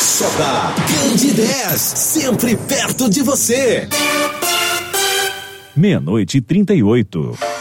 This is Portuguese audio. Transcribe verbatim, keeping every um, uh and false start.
J. Candidez, sempre perto de você. Meia-noite e trinta e oito.